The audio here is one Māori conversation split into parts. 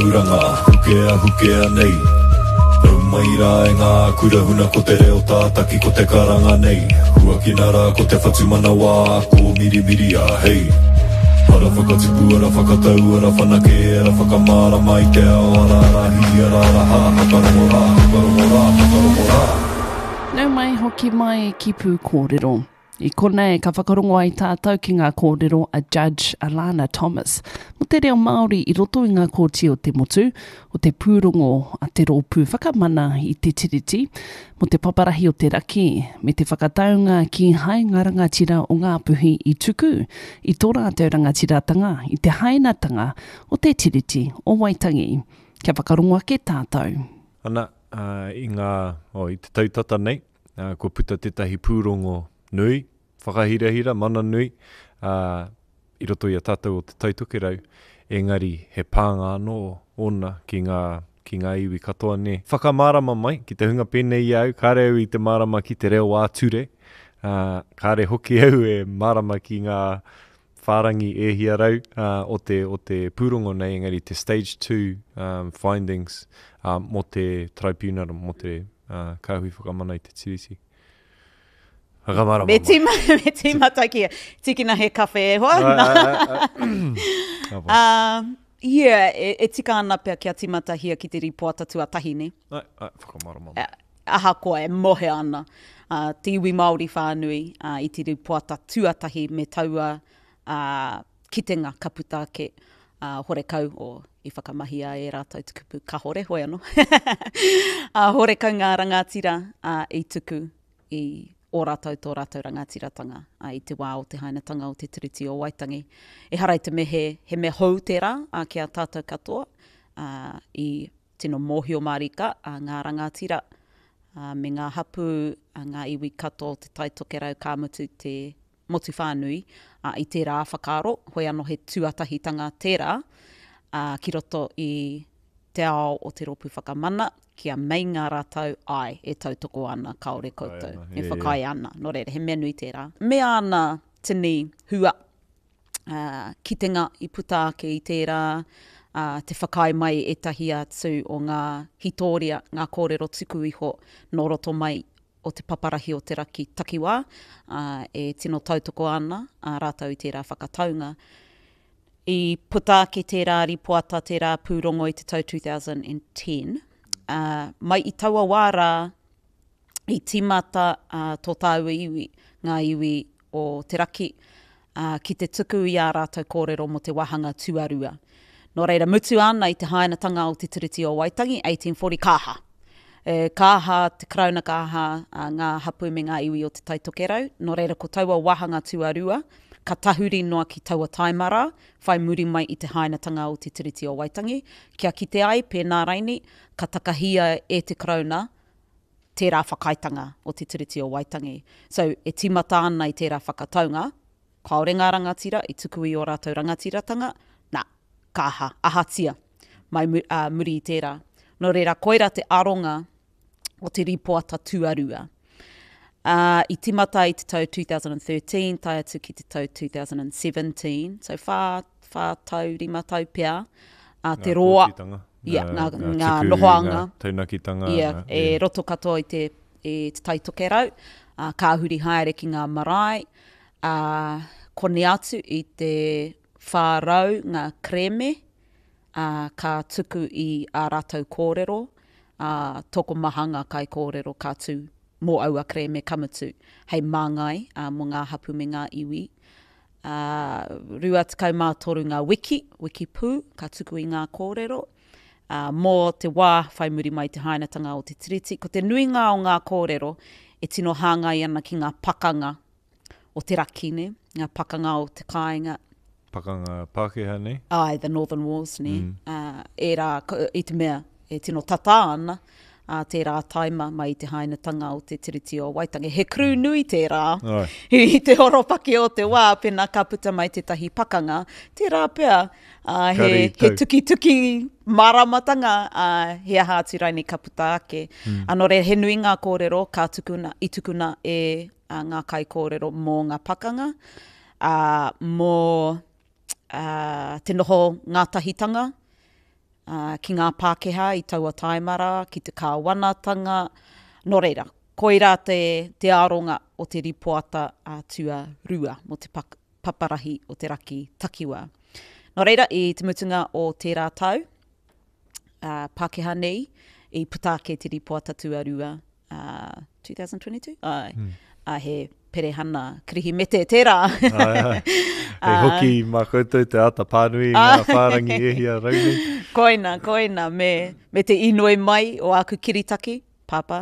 uranga, hukea nei. Rau mai rā e ngā kurahuna ko te reo tātaki ko te karanga nei. Hua ki nara ko te whatu mana wā, ko miri a hei. Ara whakatipu, ara whakatau, ara whanake, ara whakamara mai te ao, ara rahi, ara raha, hakarongo rā. Nau mai hoki mai e kipu kōrero. I konei ka whakarongo ai tātou ki ngā kōrero a Judge Alana Thomas. Mo te reo Māori i roto i ngā kōti o te motu, o te pūrongo a te rōpū whakamana i te tiriti, mo te paparahi o te raki, me te whakataunga ki hai ngā rangatira o ngā puhi i tuku, i tō rātou rangatiratanga, i te hainatanga o te tiriti o Waitangi. Kia whakarongo ake tātou. Ana, i te tautata nei, ko puta tetahi pūrongo nui, whakahirahira, mana nui, i roto i a tātou o te taituke rau, engari he pānga anō ona ki ngā iwi katoa ne. Whakamārama mai, ki te hunga pēnei au, kāre au i te mārama ki te reo āture, kāre hoki au e mārama ki ngā whārangi e hia rau o te pūrongo nei, engari te Stage 2 findings mo te tribunal, mo te kāhui whakamana i te tiriti. Me tīmata kia, tikina he kawhe e hoa. E tika ana pia kia tīmata hia ki te ripoata tuatahi ne. Whakamarama. Aha koa e mohe ana. Te iwi Māori whānui i te ripoata tuatahi me taua kitenga kaputa ke hore kau o i whakamahi a e rātou te kupu ka hore, hoi anō. Hore kau ngā rangatira i tuku i o rātou tō rātou rangatiratanga i te wā o te hainatanga o te tiriti o Waitangi. E harai te mehe, he me hou te rā ki a tātou katoa i tino mōhio marika ngā rangatira me ngā hapu ngā iwi kato te taitoke rau kāmutu te motu whānui i te rā whakaro, hoi anō he tuatahitanga te rā ki roto i te ao o te ropu whakamana, kia mei ngā rātou ai e tautoko ana kaore koutou. E whakai ana, no reira, he mea nui tērā. Mea ana tini hua kitenga i puta ake i tērā, te whakai mai e tahi atu o ngā hitoria, ngā kōrero tuku iho, no roto mai o te paparahi o te raki takiwā, e tino tautoko ana, rātou i tērā whakataunga. I puta ake tērā ripoata tērā pūrongo i te tau 2010, mai i taua wāra i timata tō tāua iwi, ngā iwi o te raki, ki te tuku i a rātou kōrero mo te wahanga tuarua. Nō reira, mutu ana i te hainatanga o te tiriti o Waitangi, 1840 kāha. Kāha, te krauna kāha, ngā hapu me ngā iwi o te taitoke rau. Nō reira, ko taua wahanga tuarua, ka tahuri noa ki taua taimara, whai muri mai i te hainatanga o te tiriti o Waitangi. Kia kite ai, pēnā raini, ka takahia e te krauna, tērā whakaitanga o te tiriti o Waitangi. So, e timata ana i tērā whakataunga, kaore ngā rangatira, i tuku i o rātou rangatiratanga, kāha, ahatia, mai muri i tērā. No reira, koira te aronga o te ripoata tuarua. I timata i te tau 2013, tai atu ki te tau 2017, so whā tau, rima tau pia, te roa, ngā nohoanga, taunakitanga, e roto katoa i te taitoke rau, ka huri haere ki ngā marae, kone atu i te whārau, ngā kreme, ka tuku i a rātou kōrero, toko mahanga kai kōrero ka tū mō aua kreme kamutu, hei māngai mō ngā hapu me ngā iwi. Rua tekau mā toru ngā wiki pū, ka tuku i ngā kōrero, mō te wā whai muri mai te hainatanga o te tiriti. Ko te nuinga o ngā kōrero, e tino hāngai ana ki ngā pakanga o te rakine, ngā pakanga o te kāinga. Pakanga Pākehā nei? Ai, the Northern Wars ne. E rā, i te mea, e tino tata ana, tērā taima mai te hainatanga o te tiriti o Waitangi. He kru nui tērā, i te horopaki o te wā, pena ka puta mai te tahi pakanga, tērā pia, he tuki maramatanga, he aha atu raini ka puta ake. Anō re, he nui ngā kōrero, ka tukuna, i tukuna e ngā kai kōrero mō ngā pakanga, mō te noho ngā tahitanga, ki ngā Pākehā i taua taimara, ki te kāwanatanga. Nō reira, koira te aronga o te ripoata tua rua mo te paparahi o te raki takiwa. Nō reira, i te mutunga o tērā tau, Pākehā nei, i putake te ripoata tua rua 2022? Ai. He perehana krihi mete tērā. Hei hoki mā koutou te ata pānui ngā whārangi ehia rauni. Koina, me te inoi mai o aku kiritaki, papa.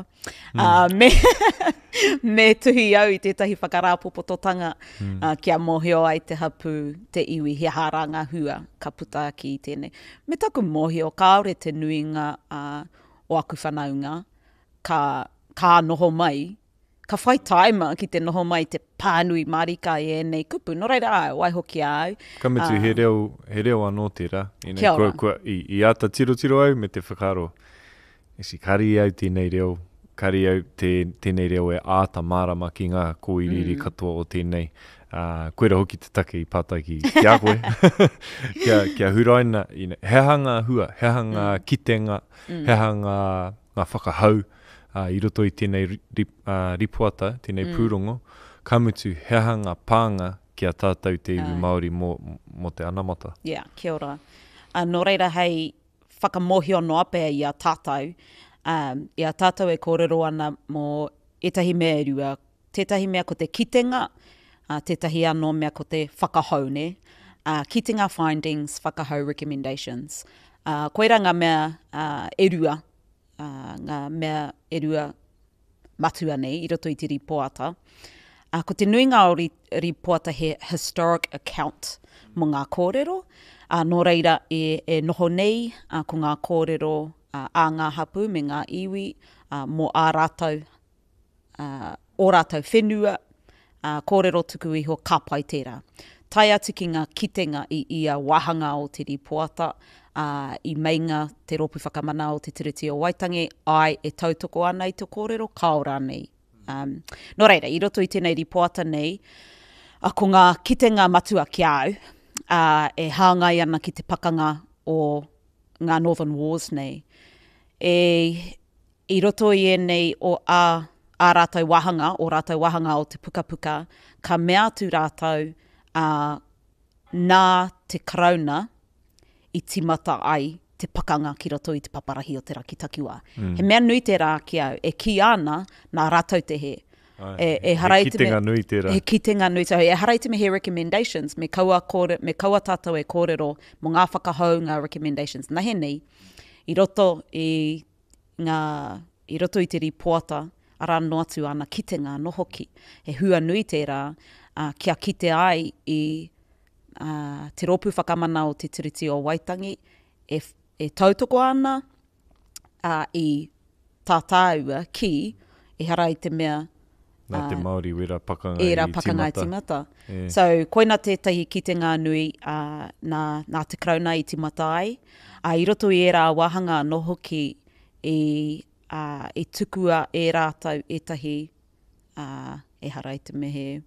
Me tuhi au i tētahi whakarāpopototanga kia mōhio ai te hapu te iwi he hāranga hua ka puta ki tēnei. Me taku mōhio, kāore te nuinga o aku whanaunga, ka noho mai, ka whai taima ki te noho mai te pānui marika i ēnei kupu. Nō reira au, wai hoki au. Ka mitu he reo anō tērā. Kia ora. I ata tiro au me te whakaro. Esi kari au tēnei reo. Kari au tēnei reo e āta mārama ki ngā kōiriri katoa o tēnei. Koera hoki te take i pātaki ki a koe. kia huraina, he hanga hua, he hanga kitenga, he hanga ngā whakahau. I roto i tēnei ripoata, tēnei pūrongo, ka mutu he hanga pānga ki a tātou te iwi Māori mo te anamata. Yeah, kia ora. Nō reira hei whakamohio no apea i a tātou. I a tātou e kōrero ana mō etahi mea rua. Tētahi mea ko te kitenga, tētahi anō mea ko te whakahau, ne? Kitenga findings, whakahau recommendations. Koera ngā mea e rua, ngā mea e rua matua nei, i roto i te ripoata. Ko te nuinga o ripoata he historic account mo ngā kōrero. Nō reira e noho nei ko ngā kōrero a ngā hapu me ngā iwi mo ā rātou, o rātou whenua, kōrero tuku iho ka pai tērā. Tai atu ki ngā kitenga i ia wahanga o te ripoata, i meinga te ropu whakamana o te tiriti o Waitangi, ai e tautoko ana i te kōrero, kaora nei. Nō reira, i roto i tēnei ripoata nei, ko ngā kitenga matua ki au, e hāngai ana ki te pakanga o ngā Northern Wars nei. I roto i enei o ā rātou wahanga, o te pukapuka, ka mea tu rātou nā te karauna i timata ai te pakanga ki roto i te paparahi o te raki takiwa. He mea nui te rā ki au, e ki ana nā rātou te he. He kitenga nui tērā. He kitenga nui tērā. E harai te me he recommendations, me kaua tātou e kōrero mo ngā whakahau ngā recommendations. Nā he nei, i roto i te ripoata, ara no atu ana kitenga no hoki. He hua nui tērā, kia kite ai i te ropu whakamana o te tiriti o Waitangi, e tautoko ana i tātāua ki, e harai te mea Nā te Māori wera pakanga i timata. So, koina tētahi kitenga nui nā te krauna i timata ai. I roto i era wahanga no hoki i tukua e rātou etahi e harai te me he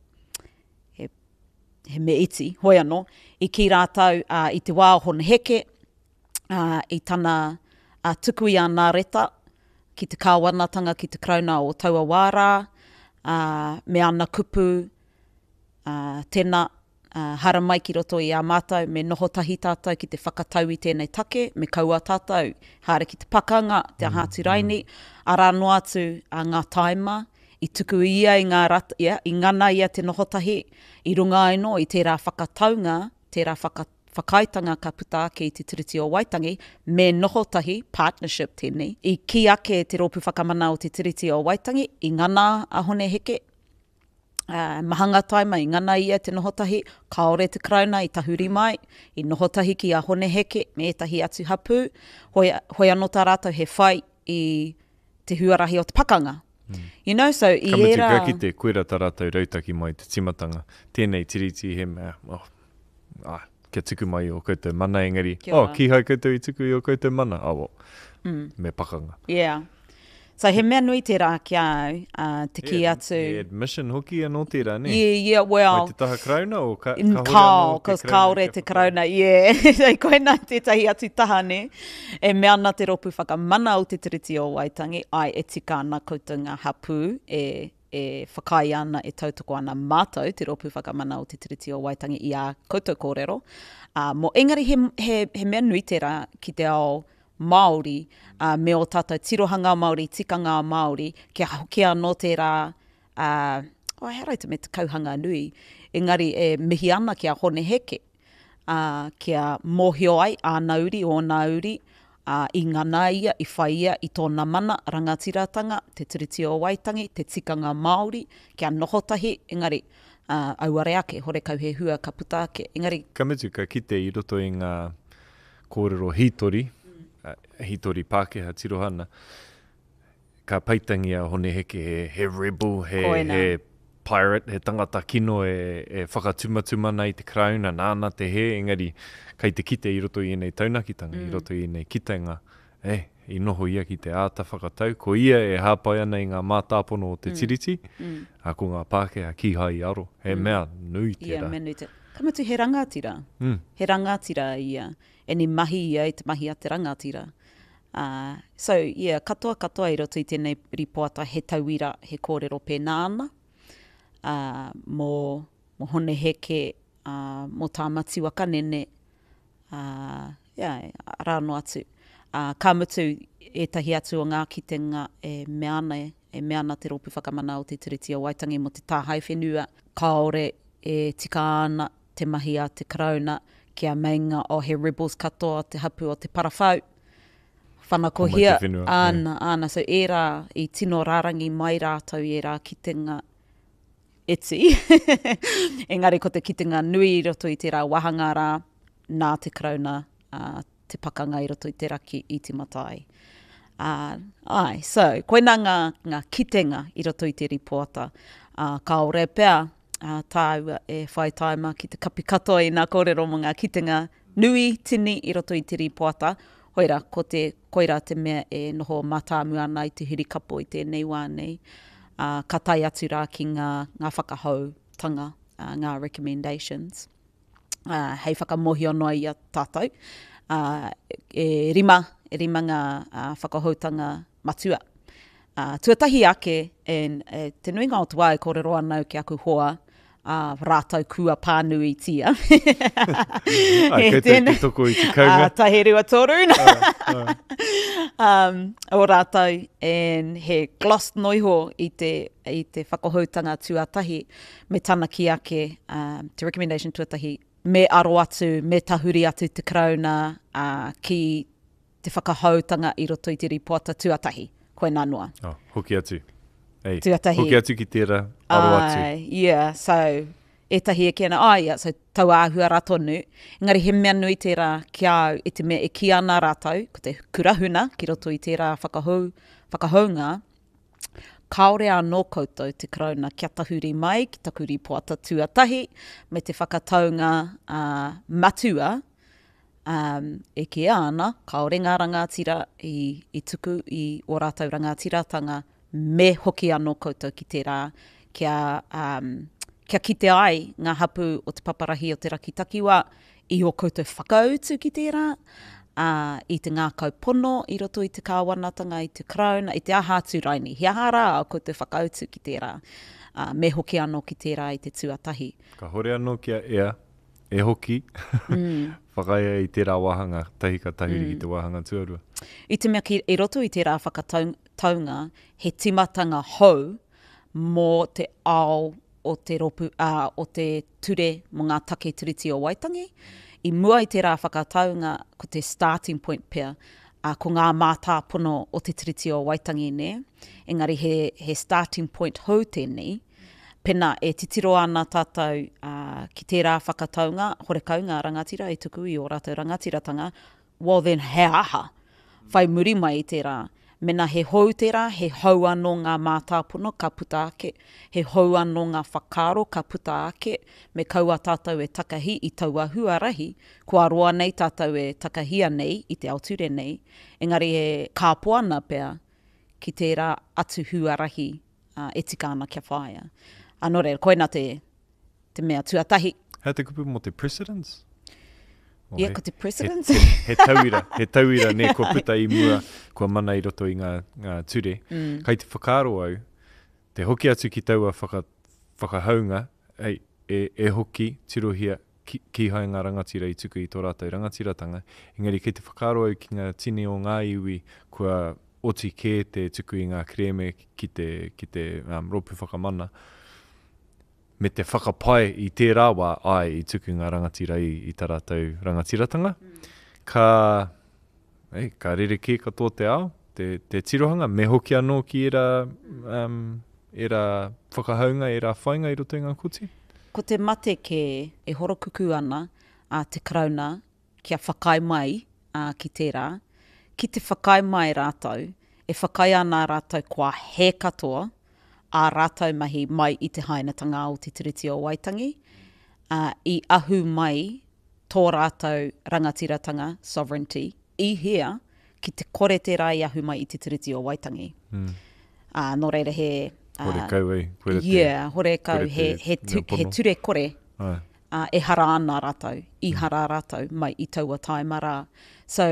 me iti, hoi anō, i ki rātou i te wā hona heke, i tana tuku i ana reta, ki te kāwanatanga, ki te krauna o taua wārā, me ana kupu, tēnā, hara mai ki roto i a mātou, me noho tahi tātou ki te whakatau i tēnei take, me kaua tātou, haere ki te pakanga, te ahātu raini, ara no atu ngā taima, i tuku ia i ngā rata, i ngana ia te noho tahi, i runga aino i tērā whakataunga, tērā whakaitanga ka puta ake i te tiriti o Waitangi, me noho tahi, partnership tēnei, i ki ake te ropu whakamana o te tiriti o Waitangi, i ngana a hone heke, mahanga taima i ngana ia te noho tahi, kaore te krauna i tahuri mai, i noho tahi ki a hone heke, me tahi atu hapu, hoi anō tā rātou he whai i te huarahi o te pakanga. You know, so i Ka mutu era... ka ki te koera tā rātou rautaki mai te timatanga. Tēnei tiriti he mea, kia tuku mai o koutou mana engari. Ki hai koutou i tuku i o koutou mana. Me pakanga. Yeah. So he mea nui te rā ki au, te ki atu. Admission hoki anō tērā, ne? Yeah, well. Mai te taha krauna o ka Kaore te krauna, yeah. Koena tētahi atu taha, ne? E mea ana te ropu whakamana o te tiriti o Waitangi, ai e tika ana koutou ngā hapu, e whakai ana e tautoko ana mātou, te ropu whakamana o te tiriti o Waitangi i a koutou kōrero. Mo engari he mea nui te rā ki te ao Māori, me o tātou tirohanga Māori, tikanga Māori, kia hoki anō te rā, herai te me te kauhanga nui, engari e mihi ana kia hone heke, kia mōhio ai a nauri o nauri, i ngana ia, i whai ia, i tōna mana, rangatiratanga, te tiriti o Waitangi, te tikanga Māori, kia nohotahi, engari, auare ake, hore kau he hua ka puta ake, engari... Ka mitu ka kite i roto i ngā kōrero hitori, hitori Pākehā tirohana, ka paitangi a hone heke he rebel, he pirate, he tangata kino e whakatumatuma nei te krauna, nāna te he, engari, kai te kite i roto i nei taunakitanga, i roto i nei kitenga, i noho ia ki te āta whakatau, ko ia e hāpai ana i ngā mātāpono o te tiriti, a ko ngā Pākehā ki hai aro, he mea nui te rā. Mea nui te. Kamatu he rangatira, he rangatira ia, e ni mahi ia i te mahi a te rangatira. So, katoa i roto i tēnei ripoata he tauira, he kōrero pēnā ana, mō hone heke, mō tā mati waka nene, rāno atu. Ka mutu e tahi atu o ngā kitenga e mea ana te ropu whakamana o te tiriti o Waitangi mo te tāhai whenua, kaore e tika ana te mahi a te krauna, kia meinga o he rebels katoa, te hapu o te parawhau, whanakohia, ana, so e rā, i tino rārangi mai rātau e rā kitenga eti. Engari ko te kitenga nui i roto i te rā wahanga rā, nā te krauna, te pakanga i roto i te raki i te matai. So, koina ngā kitenga i roto i te ripoata. Ka ore pēr, tāua e whai taima ki te kapi katoa i ngā kōrero mo ngā kitenga nui tini i roto i te ripoata. Hoira, koira te mea e noho matāmu ana i te hirikapo i tēnei wānei. Ka tai atu rā ki ngā whakahautanga, ngā recommendations. Hei whakamohi ono i a tātou. E rima ngā whakahautanga matua. Tuatahi ake, te nui ngā o tua e kōrero anau ki aku hoa, rātau kua pānui tia. Kei te toko i te kaunga. Tahe rua toru. O rātau, he gloss noiho i te whakahautanga tuatahi, me tana ki ake, te recommendation tuatahi, me aro atu, me tahuri atu te krauna, ki te whakahautanga i roto i te ripoata tuatahi. Koe nā noa. Hoki atu. Tuatahi. Hoki atu ki tērā, aro atu. So, e tahi e kiana, so tau āhua rā tonu. Engari he mea nui tērā ki au, e te mea e ki ana rātau, ko te kurahuna, ki roto i tērā whakahaunga, kaore anō koutou te krauna kia tahuri mai, ki taku ripoata tuatahi, me te whakataunga matua, e ke ana, kaore ngā rangatira i tuku i o rātau rangatiratanga, me hoki anō koutou ki te rā, kia kite ai ngā hapu o te paparahi o te rakitakiwa, i o koutou whakautu ki te rā, i te ngā kaupono, i roto i te kāwanatanga, i te krauna, i te aha tūraini. He aha rā o koutou whakautu ki te rā, me hoki anō ki te rā i te tuatahi. Ka hore anō kia ea, e hoki, whakaia i te rā wahanga, tahi ka tahuri ki te wahanga tuarua. I te mea i roto i te rā whakataunga, he timatanga hou mō te ao o te ropu, o te ture mo ngā take tiriti o Waitangi. I mua i te rā whakataunga ko te starting point pia, ko ngā mātāpono o te tiriti o Waitangi ne. Engari he starting point hou tēnei, pena e titiro ana tātou ki te rā whakataunga, horekau ngā rangatira i tuku i o rātou rangatiratanga, well then he aha, whai muri mai i te rā. Mena he hou te rā, he hou anō ngā mātāpono ka puta ake, he hou anō ngā whakaro ka puta ake, me kaua tātou e takahi i taua huarahi, kua roa nei tātou e takahia nei i te auture nei, engari he kāpoana pēr ki tērā atu huarahi e tika ana kia whaia. Anō reira, koina te mea tuatahi. Hea te kupu mo te precedence? Ia, ko te precedence. He tauira, ne kua puta i mua, kua mana i roto i ngā ture. Kai te whakaaro au, te hoki atu ki taua whakahaunga, e hoki tirohia ki hai ngā rangatira i tuku i tō rātou rangatiratanga. Engari, kei te whakaaro au ki ngā tini o ngā iwi, kua oti kē te tuku i ngā kreme ki te ropu whakamana. Me te whakapai i tērā wā ai i tuku ngā rangatira i tā rātou rangatiratanga. Ka rereke ka tō te ao, te tirohanga, me hoki anō ki era whakahaunga, era whainga i roto i ngā koti? Ko te mate ke e horokuku ana te krauna kia whakai mai ki tērā. Ki te whakai mai rātou, e whakai ana rātou kua he katoa, a rātou mahi mai i te hainatanga o te tiriti o Waitangi, i ahu mai tō rātou rangatiratanga, sovereignty, i hea ki te kore tērā i ahu mai i te tiriti o Waitangi. Nō reira he... hore kau ei. Hore kau, he ture kore, e hara ana rātou, i hara rātou mai i taua taimara. So,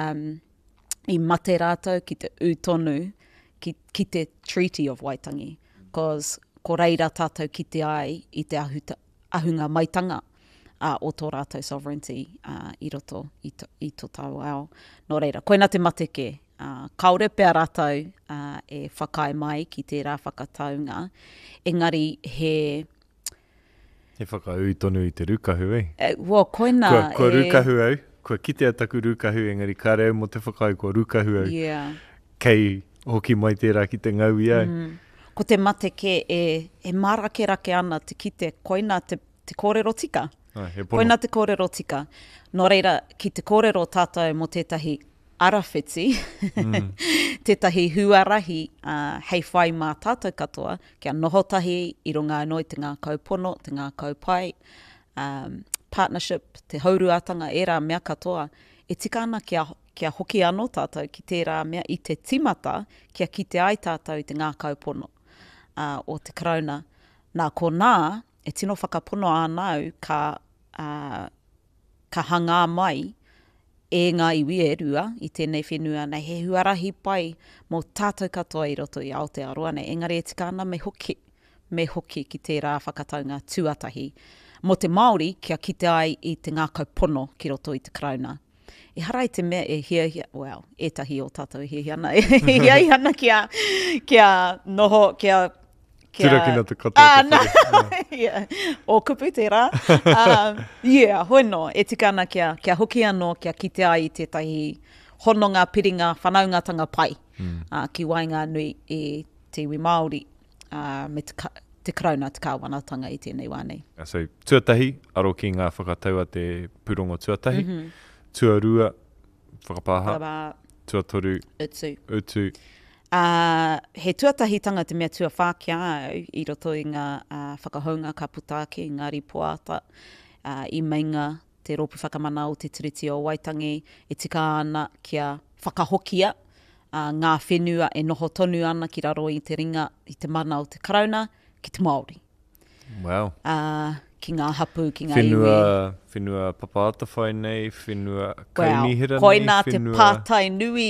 i mate rātou ki te utonu, ki te Treaty of Waitangi, because ko reira tātou ki te ai i te ahunga maitanga o tō rātou sovereignty i roto i tō tau ao. Nō reira, koina te mate ke. Kaore pēr rātou e whakai mai ki tērā whakataunga. Engari he... He whakau tonu i te rukahu, Koina... Kua rukahu au, kua kitea taku rukahu, engari ka reo mo te whakau kua rukahu au. Kei hoki mai tērā ki te ngaui au. Ko te mate ke e marake ana te kite koina te kōrero tika. Koina te kōrero tika. Nō reira, ki te kōrero tātou mo tētahi arawhiti, tētahi huarahi hei whai mā tātou katoa, kia nohotahi i runga anō i te ngā kaupono, te ngā kaupai, partnership, te hauruatanga, era mea katoa, e tika ana kia hoki anō tātou ki tērā mea i te timata, kia kite ai tātou i te ngā kaupono. O te krauna. Nā ko nā, e tino whakapono ānau ka hanga mai e ngā iwi e rua i tēnei whenua nei he huarahi pai mō tātou katoa i roto i Aotearoa nei. Engari e tika ana me hoki ki tērā whakataunga tuatahi. Mo te Māori kia kite ai i te ngā kaupono ki roto i te krauna. E harai te mea e hia, well, etahi o tātou hia ana. Hia ana kia noho, kia Turakina te katoa o kupu tērā. Hoino, e tika ana kia hoki anō, kia kite ai i tētahi hononga, piringa, whanaungatanga pai. Ki wainga nui e te iwi Māori me te krauna te kāwanatanga i tēnei wānei. So, tuatahi, aro ki ngā whakataua te purongo tuatahi. Tuarua, whakapāha, tuatoru, utu. He tuatahitanga te mea tua whākia au i roto i ngā whakahounga ka putake, ngā ripoata, i mainga te ropu whakamana o te tiriti o Waitangi, e tika ana kia whakahokia ngā whenua e noho tonu ana ki raro i te ringa, i te mana o te karauna, ki te Māori. Wow. Ki ngā hapu, ki ngā iwi. Whenua papaata whai nei, whenua kainihira nei. Koina te pātai nui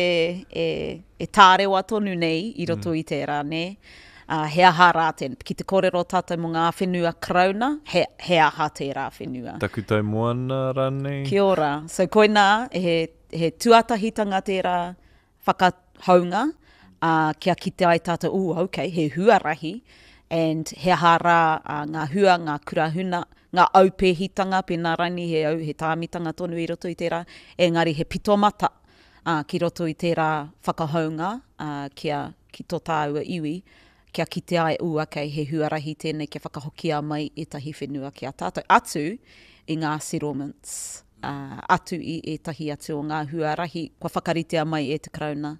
e tārewa tonu nei i roto i tērā ne. He aha rā ki te kōrero tātou mo ngā whenua krauna, he aha tērā whenua. Takutai moana rānei. Kia ora. So koina he tuatahitanga tērā whakahaunga, kia kite ai tātou, he huarahi. And he aha rā ngā hua, ngā kurahuna, ngā aupehitanga, pēnā rani he tāmitanga tonu i roto i tērā, engari he pitomata ki roto i tērā whakahaunga, ki tō tāua iwi, kia kite ai, he huarahi tēnei kia whakahokia mai e tahi whenua kia tātou. Atu i ngā settlements, atu i e tahi atu o ngā huarahi, kua whakaritea mai e te krauna.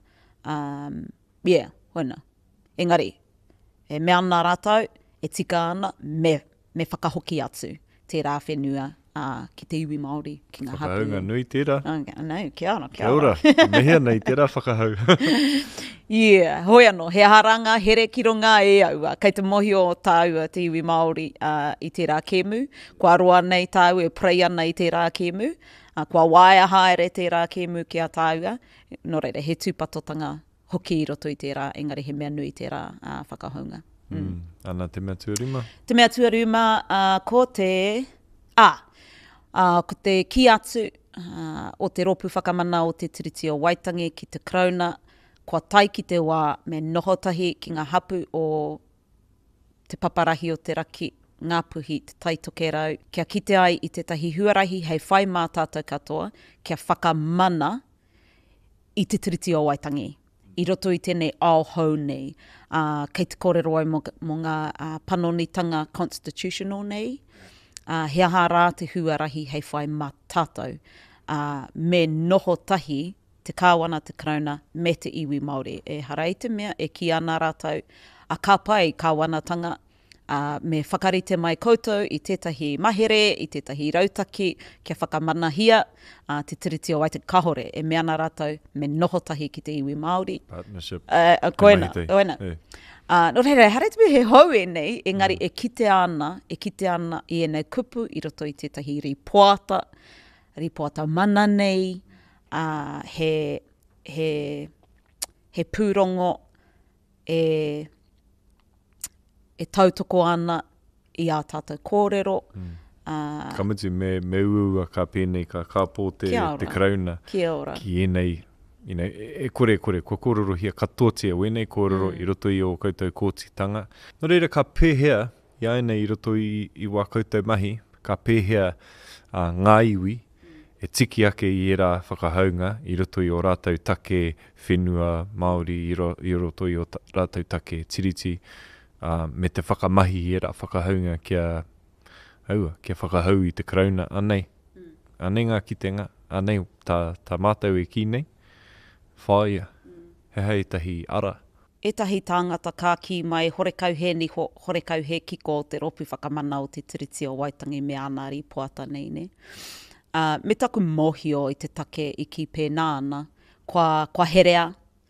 Hoina. Engari, e mea ana rātou, e tika ana, me whakahoki atu tērā whenua ki te iwi Māori, ki ngā hapu. Whakahaunga nui tērā. Kia ora. Kia ora, mehea nei tērā whakahau. Yeah, hoi anō, he haranga, here ki runga e aua. Kei te mohi o tāua te iwi Māori I te rā kēmu. Kua roa nei tāu e prei ana I te rā kēmu. Kua waia haere te rā kēmu ki a tāua. No reira, he tūpatotanga hoki I roto I te rā, engari he mea nui te rā whakahounga. Ana te mea tuarima? Te mea tuarima, ko te... ko te ki atu o te ropu whakamana o te tiriti o Waitangi ki te Krauna. Kua tai ki te wā me nohotahi ki ngā hapu o te paparahi o te raki, ngā puhi, te taitoke rau. Kia kite ai I tētahi huarahi hei whai mā tātou katoa, kia whakamana I te tiriti o Waitangi. I roto I tēnei ao hou nei. Kei te kōrero ai mo ngā panonitanga constitutional nei. He aha rā te huarahi hei whai mā tātou. Me nohotahi te kāwana, te Krauna, me te iwi Māori. E hara I te mea, e ki ana rātou a ka pai kāwanatanga, me whakarite mai koutou I tētahi mahere, I tētahi rautaki, kia whakamanahia, te tiriti o Waitangi kahore, e mea ana rātou me nohotahi ki te iwi Māori. Partnership. Koena. No reira, hara te he hou e nei, engari e kite ana I enei kupu, I roto I tētahi ripoata mana nei, he pūrongo e tautoko ana I a tātou kōrero. Ka mutu me uua ka pēnei ka pō te Krauna. Kia ora. Ki enei, e kore, kua kōrero hia katotia o enei kōrero I roto I o koutou kōtitanga. No reira, ka pēhea, ia enei I roto I wā koutou mahi, ka pēhea ngā iwi, e tiki ake I era whakahaunga, I roto I o rātou take whenua Māori, I roto I o rātou take tiriti, me te whakamahi I era whakahaunga kia whakahau I te Krauna, anei. Anei ngā kitenga, anei tā mātou e ki nei, whaia, hei tahi ara. Etahi tāngata ka ki mai horekau he niho, horekau he kiko o te ropu whakamana o te tiriti o Waitangi me ana ripoata nei ne. Me taku mohio I te take I ki pēnā ana, kua herea,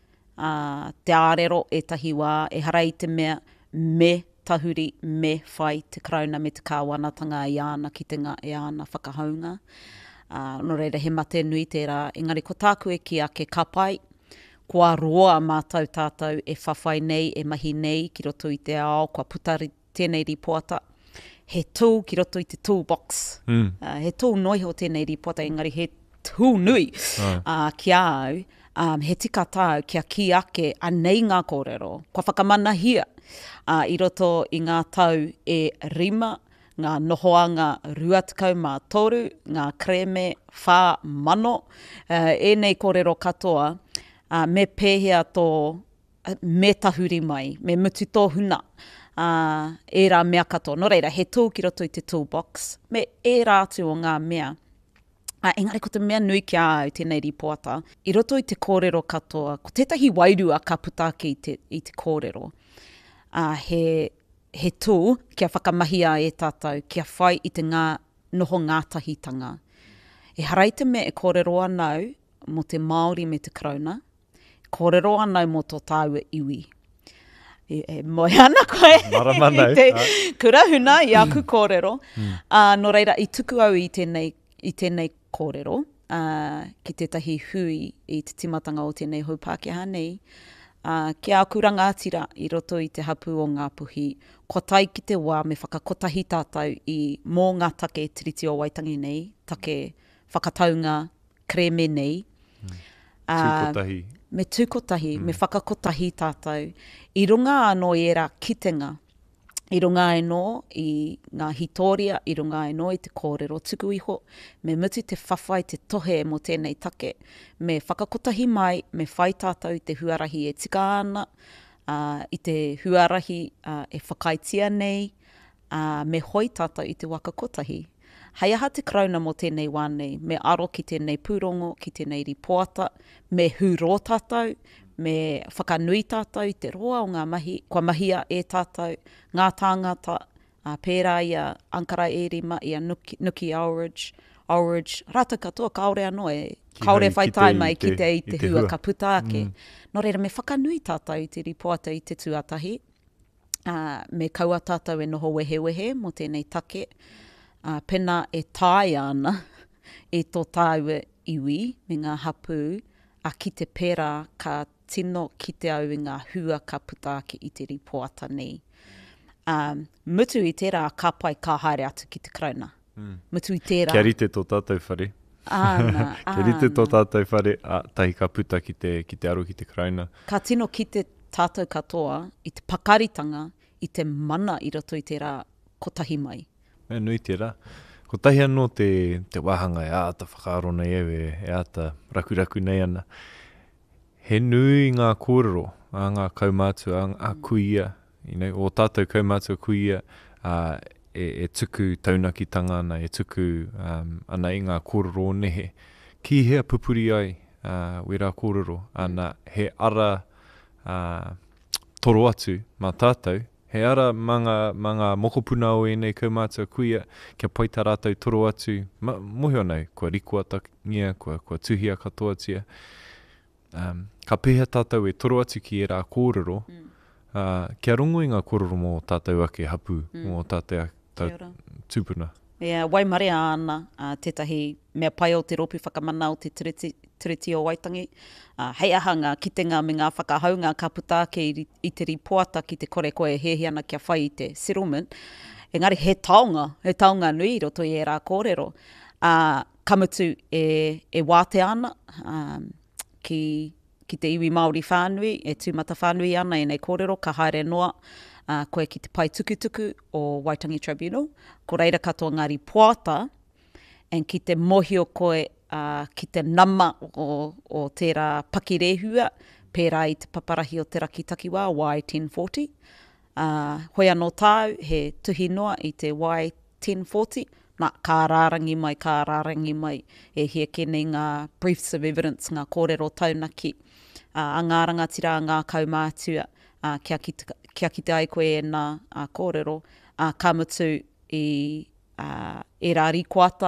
te ārero etahi wā, e hara I te mea, me tahuri, me whai te Krauna me te kāwanatanga I ana kitenga e ana whakahaunga. No reira he mate nui tērā, engari ko tāku e ki ake kapai, kua roa mātou tātou e whawhai nei, e mahi nei, ki roto I te ao, kua putari tēnei ripoata. He tool ki roto I te toolbox. He tool noi ho tēnei ripoata, engari he tool nui ki au. He tika tāu kia ki ake anei ngā kōrero. Kua whakamanahia I roto I ngā tau e rima, ngā nohoanga ruatikau mā toru, ngā kreme whā mano. Enei kōrero katoa, me pēhea tō, me tahuri mai, me mutu tō huna. E rā mea katoa. No reira, he tool ki roto I te toolbox. Me e rātu o ngā mea. Engari ko te mea nui ki au tēnei ripoata. I roto I te kōrero katoa, ko tētahi wairua ka putake I te kōrero. He tool kia whakamahia e tātou, kia whai I te noho ngātahitanga. E harai te mea e kōrero anau mo te Māori me te Krauna, kōrero anau mo tō tāua iwi. E moe ana koe. Maramanau. Kurahuna I aku kōrero. No reira, I tuku au I tēnei kōrero, ki tētahi hui I te timatanga o tēnei haupākehā nei, ki a kurangatira I roto I te hapu o ngā puhi, ko tai ki te wā me whakakotahi tātou I mō ngā take tiriti o Waitangi nei, take whakataunga kreme nei. Tūkotahi. Me tūkotahi, me whakakotahi tātou. I runga anō I era kitenga, I runga anō I ngā hitoria, I runga anō I te kōrero tuku iho, me mutu te whawhai te tohe mo tēnei take, me whakakotahi mai, me whai tātou te huarahi e tika ana, I te huarahi e whakaitia nei, me hoi tātou I te wakakotahi. Hei aha te Krauna mo tēnei wānei, me aro ki tēnei pūrongo, ki tēnei ripoata, me hūro tātou, me whakanui tātou te roa o ngā mahi, kua mahia e tātou, ngā tāngata, pērā ia Ankara e rima, ia Nuki Elridge, Orage, rata katoa, kaore anō Ki kaore hai whai ki te- taima i e ki te te- i te hua ka puta ake. Mm. Nō reira, me whakanui tātou i te ripoata i te tuatahi. Me kaua tātou e noho wehe mo tēnei take. Pena e tāi ana e tō tāua iwi me ngā hapū a ki te pera ka tino ki te au i ngā hua ka puta ake i te ripoata nei. Mutu i tērā ka pai ka haere atu ki te krauna. Mutu i tērā. Kia rite tō tātou whare. Ana, Kia rite tō tātou whare, tahi ka puta ki te aro ki te krauna. Ka tino ki te tātou katoa i te pakaritanga i te mana i roto i tērā kotahi mai. E nui tērā. Ko tahi anō te wahanga e āta whakaaro nei e āta rakuraku nei ana. He nui ngā kōrero, ngā kaumātua, ngā kuia, o tātou kaumātua kuia, e tuku taunakitanga ana, e tuku ana i ngā kōrero nehe. Ki hea pupuri ai, wera kōrero, ana he ara toro atu mā tātou, he ara manga mokopuna o e nei kaumātua kuia, kia pai tā rātou toro atu, mohi anau, kua rikua takia, kua tuhia katoa tia. Ka pēhea tātou e toro atu ki e rā kōrero, kia rongo i ngā kōrero mō tātou ake hapu, mō tātou tūpuna. Waimare ana, tētahi mea pai o te ropi whakamana o te tiriti o Waitangi. Hei aha ngā kitenga me ngā whakahaunga ka puta ake i te ripoata ki te kore koe hehi ana kia whai i te settlement. Engari he taonga nui roto i e rā kōrero. Kamutu e wāte ana ki te iwi Māori whānui, e tūmata whānui ana i nei kōrero, ka haere noa. Koe ki te pai tukutuku o Waitangi Tribunal, ko reira katoa ngā ripoata, and ki te mohi o koe ki te nama o tērā pakirehua, pērā i te paparahi o te Rakitakiwā, Y1040. Hoi anō tāu, he tuhi noa i te Y1040, kā rārangi mai, e hia kenei ngā briefs of evidence, ngā kōrero taunaki, ngā rangatira, ngā kaumātua, kia kite ai koe e nā kōrero, ka mutu i rā rikuata,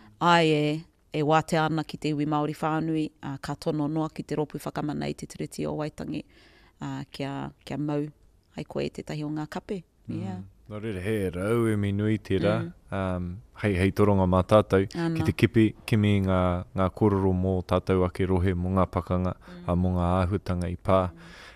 ai e wāte ana ki te iwi Māori whānui, ka tono noa ki te ropu whakamana i te tiriti o Waitangi, kia mau ai koe tētahi o ngā kape. Yeah. Nō reira, he rau e mi nui tērā, hei toronga mā tātou, ki te kimi ngā kōrero mō tātou ake rohe mō ngā pakanga, mō ngā āhutanga i pā.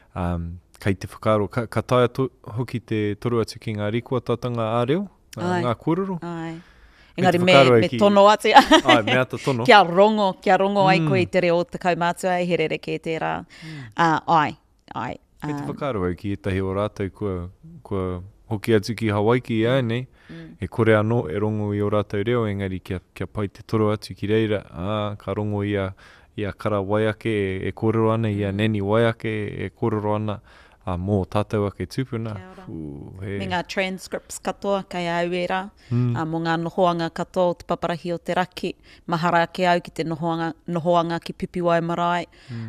Kei te whakaaro, ka taia hoki te toru atu ki ngā rikuatatanga āreo, ngā kōrero. Ai. Engari me tono atu. Ai, me ata tono. Kia rongo ai koe i te reo te kaumātua, he rere ke tērā. Ai. Kei te whakaaro au ki etahi o rātou kua hoki atu ki Hawaii ki ai nei, e kore anō e rongo i o rātou reo, engari kia pai te toru atu ki reira, ka rongo ia kara waiake e kōrero ana, ia neni waiake e kōrero ana, mō tātou ake tūpuna. Me ngā transcripts katoa, kai au e rā, mō ngā nohoanga katoa o te paparahi o te raki, mahara ake au ki te nohoanga ki Pipiwai Marae,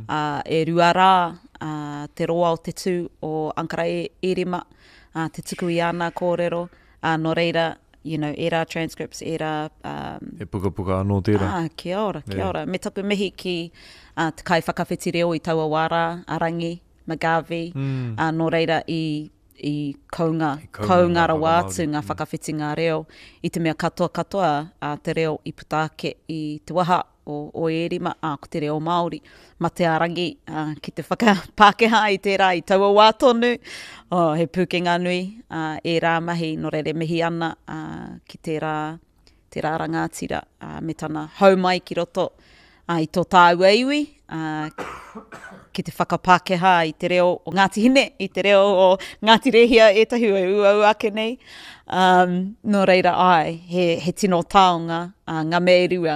e rua rā, te roa o te tū o Ankara Erima, te tuku i ana kōrero, no reira, e rā transcripts, e rā... e puka anō tērā. Kia ora. Me taku mihi ki te kai whakawhiti reo i taua wāra, Arangi, Magavi, no reira i kaungara wātu ngā whakawhiti ngā reo, i te mea katoa, te reo i puta ake i te waha o Erima, ko te reo Māori, ma te Arangi, ki te whakapākeha i tērā i taua wā tonu, he pūkenga nui, e rā mahi, no reire mihi ana ki tērā rangatira, me tana haumai ki roto, i tō tāua iwi, ki te whakapākeha i te reo o Ngāti Hine, i te reo o Ngāti Rehia, etahi uau ake nei. No reira ai, he tino taonga, ngā me rua,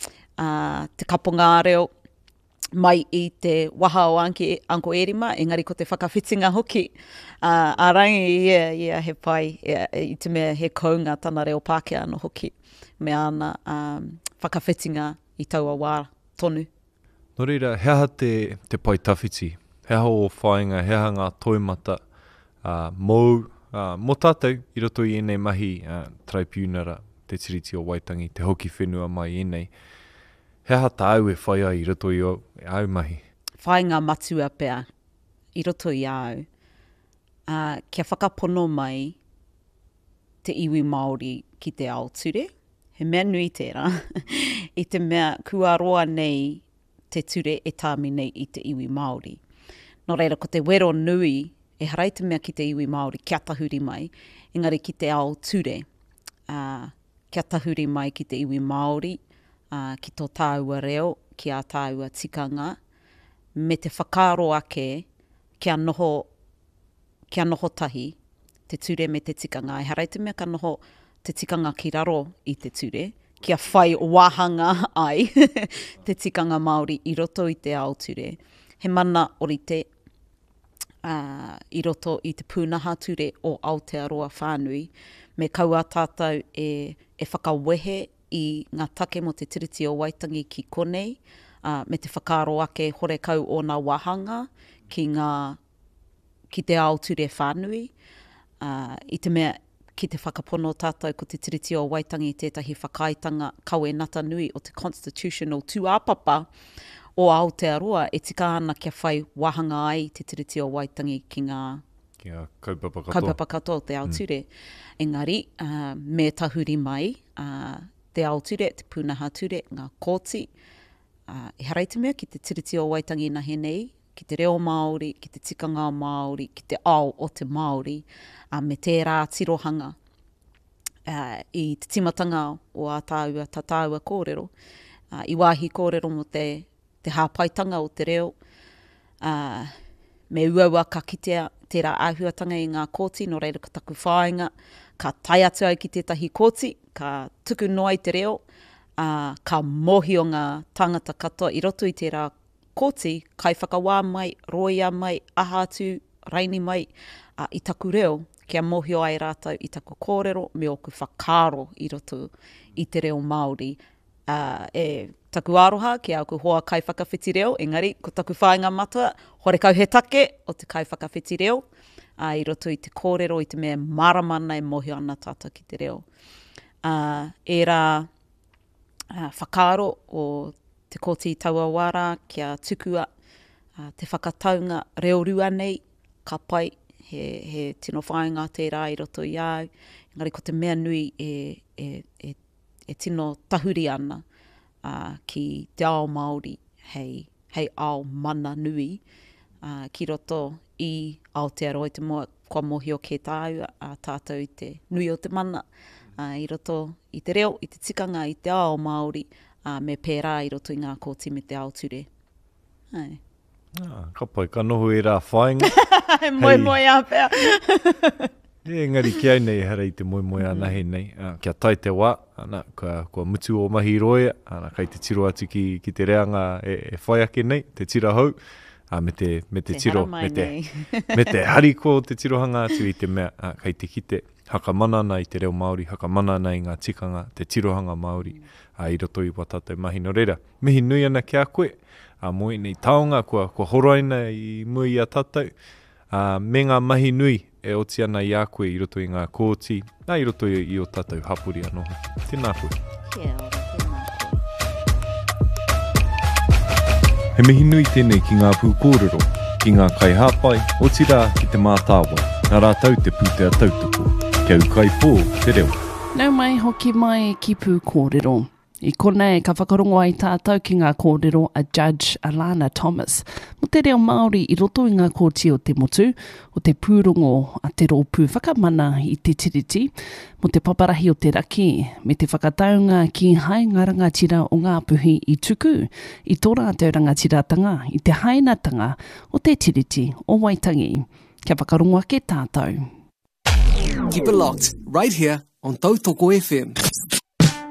te kaponga reo mai i te waha o Anko Erima, engari ko te whakawhitinga hoki. Arangi, he pai, i te mea he kaunga tana reo Pākehā no hoki, me ana whakawhitinga i taua wā tonu. Nō reira, heaha te pai tawhiti, heaha o whainga, heaha ngā toimata, mō tātou, i roto i enei mahi tribunara, te tiriti o Waitangi, te hoki whenua mai i nei. He hata au e whai ai I roto I o au mahi? Whai ngā matua pea I roto I au. Kia whakapono mai te iwi Māori ki te ao ture. He mea nui tērā. I te mea kua roa nei te ture e tāmi nei I te iwi Māori. Nō reira, ko te wero nui e harai te mea ki te iwi Māori, kia tahuri mai, engari ki te ao ture. Kia tahuri mai ki te iwi Māori, ki tō tāua reo, ki a tāua tikanga, me te whakaro ake, kia noho tahi, te ture me te tikanga. E harai te mea ka noho te tikanga ki raro I te ture, kia whai wahanga ai te tikanga Māori I roto I te ao ture. He mana orite I roto I te pūnaha ture o Aotearoa whānui, me kaua tātou e whakawehe I ngā take mo te tiriti o Waitangi ki konei, me te whakaro ake hore kau o ngā wahanga ki te ao ture whānui. I te mea ki te whakapono tātou ko te tiriti o Waitangi tētahi whakaitanga kaue nata nui o te constitutional tuāpapa o Aotearoa e tika ana kia whai wahanga ai te tiriti o Waitangi ki ngā kaupapa katoa o te ao ture. Engari, me tahuri mai te ao ture, te pūnaha ture, ngā kōti. E harai te mea ki te tiriti o Waitangi na henei, ki te reo Māori, ki te tikanga Māori, ki te ao o te Māori, me tērā tirohanga I te timatanga o a tāua kōrero. I wāhi kōrero mo te hāpaitanga o te reo, me uaua ka kitea tērā āhuatanga I ngā kōti, no reira ka taku whāinga, ka tai atu au ki tētahi kōti, ka tuku noa I te reo, ka mohi o ngā tangata katoa I roto I tērā kōti, kai whakawā mai, roia mai, aha atu, raini mai, I taku reo, kia mohi o ai rātou I taku kōrero, me oku whakaro I roto I te reo Māori. E taku aroha, kia oku hoa kai whakawhiti reo, engari, ko taku whāinga matua, hore kau he take o te kai whakawhiti reo, I roto I te kōrero, I te mea maramana e mohi ana tātou ki te reo. E rā whakaro o te kōti taua wara, kia tukua, te whakataunga reo rua nei, ka pai, he tino whāinga tērā I roto I au. Engari, ko te mea nui e tino tahuri ana ki te ao Māori, hei ao mana nui, ki roto I Aotearoa I te moa, kua mohi o ke tāua, tātou I te nui o te mana, I roto I te reo, I te tikanga, I te ao Māori, me pērā I roto I ngā kōti me te ao ture. Ka pai, ka noho e rā whāinga. Moi a pēr. Engari ki au nei hara I te moi a nahe nei. Kia tai te wā, kua mutu o mahi roia, kai te tiro atu ki te reanga e whai ake nei, te tira hau. Me te tiro, me te hariko o te tirohanga atu I te mea, kai te kite hakamanana I te reo Māori, hakamanana I ngā tikanga, te tirohanga Māori, I roto I watatou mahi no reira. Mihi nui ana kia koe, moi nei taonga, kua horoina I mui a tātou, me ngā mahi nui e oti ana I a koe I roto I ngā kōti, I roto I o tātou hapuri anoho. Tēnā koe. Kia ora, tēnā koe. He mihi nui tēnei ki ngā pūkōrero, ki ngā kai hāpai, o tira ki te mātāwa, nā rātau te pūtea tautoko, kia ukai pō te reo. Nau mai hoki mai ki pūkōrero. I konei ka whakarongo ai tātou ki ngā kōrero a Judge Alana Thomas. Mo te reo Māori I roto I ngā kōti o te motu, o te pūrongo a te rōpū whakamana I te tiriti, mo te paparahi o te raki, me te whakataunga ki hai ngā rangatira o ngā puhi I tuku, I tō rātou rangatira-tanga, I te hainatanga o te tiriti o Waitangi. Kia whakarongo ake tātou. Keep it locked, right here on Tautoko FM.